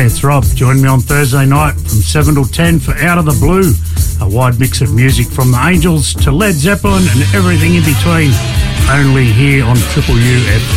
Hey, it's Rob. Join me on Thursday night from 7 till 10 for Out of the Blue, a wide mix of music from the Angels to Led Zeppelin and everything in between, only here on Triple U FM.